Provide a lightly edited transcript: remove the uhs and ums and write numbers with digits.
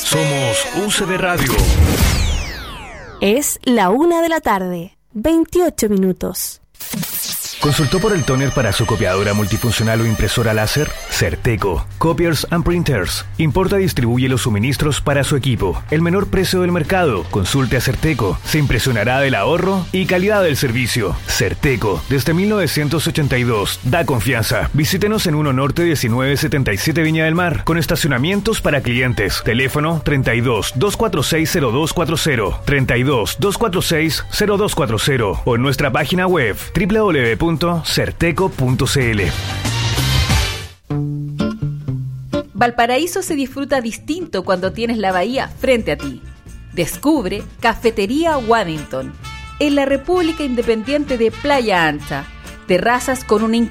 Somos UCB Radio. Es la 1:00 p.m, 28 minutos. ¿Consultó por el tóner para su copiadora multifuncional o impresora láser? Certeco. Copiers and Printers. Importa y distribuye los suministros para su equipo. El menor precio del mercado. Consulte a Certeco. Se impresionará del ahorro y calidad del servicio. Certeco. Desde 1982. Da confianza. Visítenos en 1 Norte 1977 Viña del Mar. Con estacionamientos para clientes. Teléfono 32-246-0240. 32-246-0240. O en nuestra página web www.certeco.cl. Valparaíso se disfruta distinto cuando tienes la bahía frente a ti. Descubre Cafetería Waddington, en la República Independiente de Playa Ancha. Terrazas con una